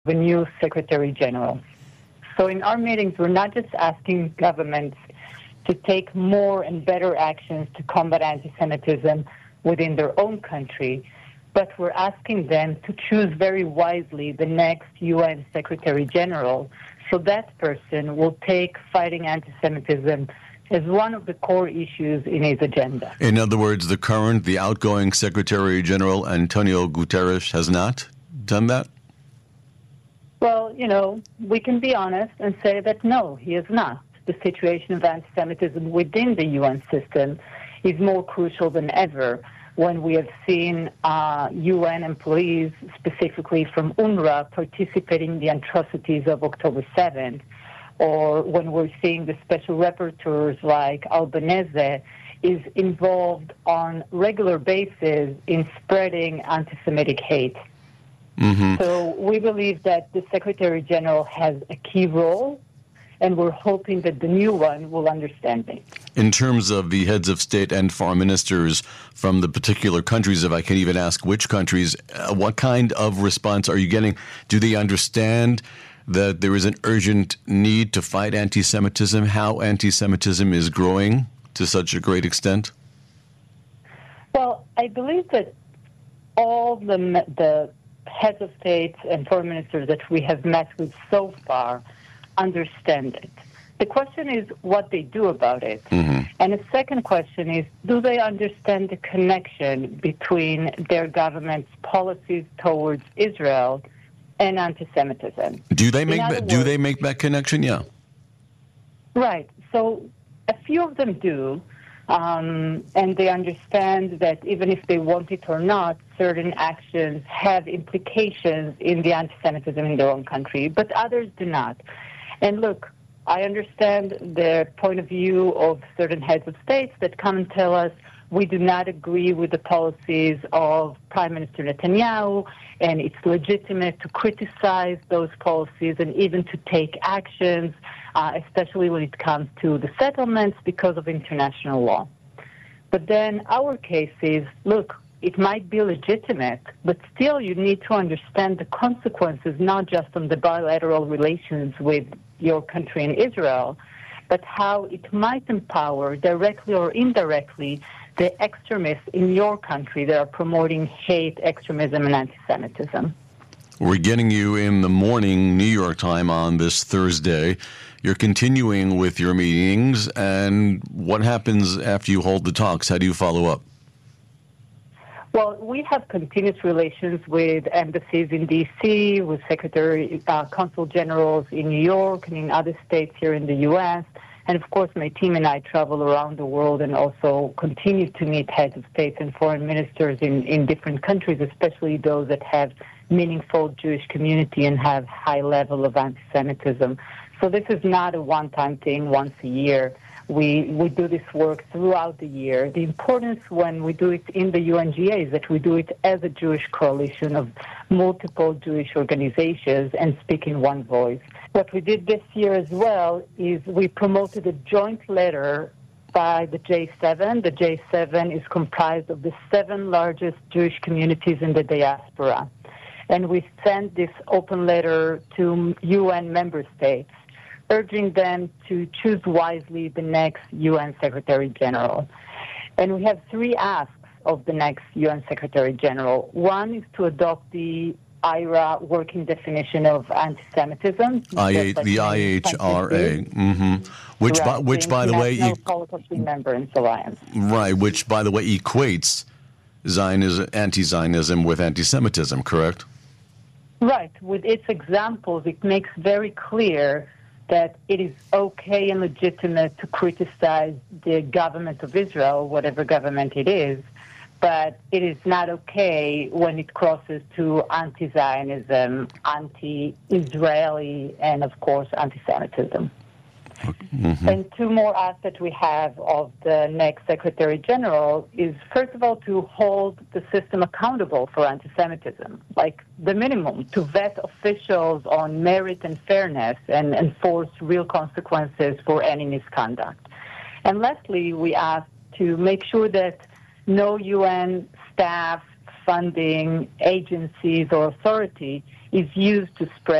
the new Secretary General. So in our meetings, we're not just asking governments to take more and better actions to combat anti-Semitism within their own country, but we're asking them to choose very wisely the next UN Secretary General, so that person will take fighting anti-Semitism as one of the core issues in his agenda. In other words, the outgoing Secretary General, Antonio Guterres, has not done that? Well, we can be honest and say that no, he is not. The situation of anti-Semitism within the UN system is more crucial than ever when we have seen UN employees, specifically from UNRWA, participating in the atrocities of October 7th, or when we're seeing the special rapporteurs like Albanese is involved on regular basis in spreading anti-Semitic hate. Mm-hmm. So we believe that the Secretary General has a key role, and we're hoping that the new one will understand it. In terms of the heads of state and foreign ministers from the particular countries, if I can even ask which countries, what kind of response are you getting? Do they understand that there is an urgent need to fight anti-Semitism, how anti-Semitism is growing to such a great extent? Well, I believe that all the heads of state and foreign ministers that we have met with so far understand it. The question is what they do about it. Mm-hmm. And the second question is, do they understand the connection between their government's policies towards Israel and anti-Semitism? Do they make that connection? Yeah. Right. So a few of them do. And they understand that even if they want it or not, certain actions have implications in the anti-Semitism in their own country, but others do not. And look, I understand the point of view of certain heads of states that come and tell us we do not agree with the policies of Prime Minister Netanyahu, and it's legitimate to criticize those policies and even to take actions, especially when it comes to the settlements because of international law. But then our case is, look, it might be legitimate, but still you need to understand the consequences, not just on the bilateral relations with your country and Israel, but how it might empower, directly or indirectly, the extremists in your country that are promoting hate, extremism, and anti-Semitism. We're getting you in the morning New York time on this Thursday. You're continuing with your meetings, and what happens after you hold the talks? How do you follow up? Well, we have continuous relations with embassies in D.C., with consul generals in New York and in other states here in the U.S., and of course my team and I travel around the world and also continue to meet heads of states and foreign ministers in different countries, especially those that have meaningful Jewish community and have high level of anti-Semitism. So this is not a one-time thing once a year. We do this work throughout the year. The importance when we do it in the UNGA is that we do it as a Jewish coalition of multiple Jewish organizations and speak in one voice. What we did this year as well is we promoted a joint letter by the J7. The J7 is comprised of the 7 largest Jewish communities in the diaspora. And we sent this open letter to UN member states, urging them to choose wisely the next UN Secretary General. And we have 3 asks of the next UN Secretary General. One is to adopt the IHRA working definition of anti-Semitism. The IHRA, mm-hmm. which by the way, Holocaust Remembrance Alliance. Right, which by the way equates Zionism, anti-Zionism with anti-Semitism, correct? Right. With its examples, it makes very clear that it is okay and legitimate to criticize the government of Israel, whatever government it is, but it is not okay when it crosses to anti-Zionism, anti-Israeli, and of course anti-Semitism. Mm-hmm. And 2 more asks that we have of the next Secretary General is, first of all, to hold the system accountable for anti-Semitism, like the minimum, to vet officials on merit and fairness and enforce real consequences for any misconduct. And lastly, we ask to make sure that no UN staff, funding, agencies, or authority is used to spread